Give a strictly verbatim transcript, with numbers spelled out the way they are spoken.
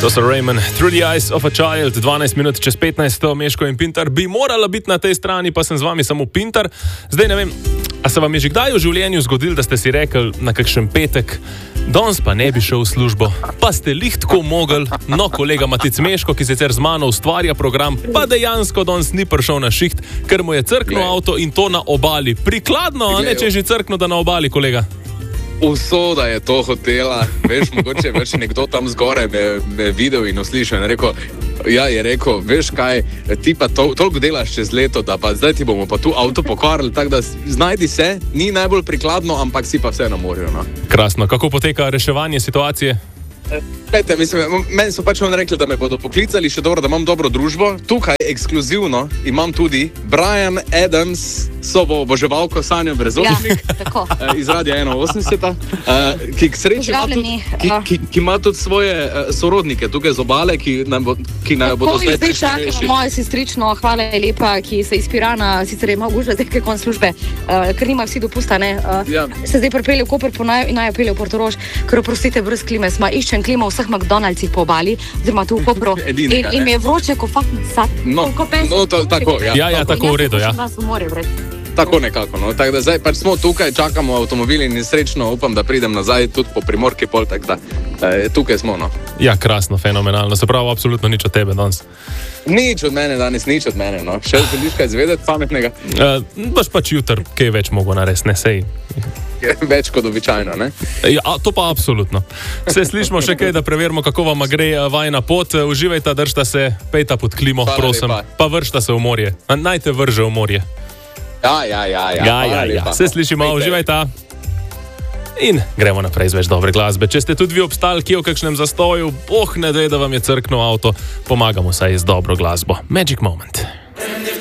To so Raymond, Through the Eyes of a Child, dvanajst minut čez petnajst, Meško in Pintar. Bi morala biti na tej strani, pa sem z vami samo Pintar. Zdaj ne vem, a se vam je že kdaj v življenju zgodilo, da ste si rekli na kakšen petek, danes pa ne bi šel v službo, pa ste lih tako mogli, no kolega Matic Meško, ki sicer z mano ustvarja program, pa dejansko danes ni prišel na šiht, ker mu je crknil avto in to na obali. Prikladno, a ne, če je že crknil, da na obali, kolega? Usoda je to hotela, veš, mogoče več nekdo tam zgoraj me, me videl in uslišal in rekel, ja, je rekel, veš kaj, ti pa to, toliko delaš čez leto, da pa zdaj ti bomo pa tu avto pokvarili, tako da znajdi se, ni najbolj prikladno, ampak si pa vse na morju, no. Krasno, kako poteka reševanje situacije? Glejte, mislim, meni so pač oni rekli, da me bodo poklicali, še dobro, da imam dobro družbo. Tukaj ekskluzivno imam tudi Bryan Adams, sobo oboževalko Sanjo Brezovnik, ja, iz Radia ena osemdeset, uh, ki k sreči ima tudi, ki, ki, ki ima tudi svoje uh, sorodnike tukaj z obale, ki nam, bo, ki nam bodo zdaj prišli. Moje sestrično, hvala lepa, ki se iz Pirana, sicer je malo gužva, zdaj kaj kon službe, uh, ker nima vsi dopusta, ne, uh, ja. Se zdaj pripelje v Koper, naj, naj pelje v Portorož, ker oprostite, brez klime sma, iščem klima v vseh McDonald'sih po obali, oziroma tu v Kopru, in, in mi je vroče, ko fakt sad. No, no to, tako, ja. Ja, ja, tako v redu, ja. Tako nekako, no. Tako da zdaj pač smo tukaj, čakamo avtomobili in srečno upam, da pridem nazaj tudi po Primorki pol, tako da e, tukaj smo, no. Ja, krasno, fenomenalno, se pravi, absolutno nič od tebe danes. Nič od mene danes, nič od mene, no. Še želiš kaj izvedeti pametnega? E, baš pač jutr, kaj več mogo narediti, ne sej. Več kot običajno, ne? Ja, to pa absolutno. Se slišimo še kaj, da preverimo, kako vam gre vajna pot. Uživajte, držite se, pejta pod klimo, hvala prosim, lepa. Pa vršite se v morje. Naj te vrže v morje. Ja, ja, ja, ja. ja, ja, ja. Se slišimo, uživajte. In gremo naprej z več dobre glasbe. Če ste tudi vi obstali kje v kakšnem zastoju, boh ne dej, da vam je crknil avto, pomagamo saj z dobro glasbo. Magic Moment.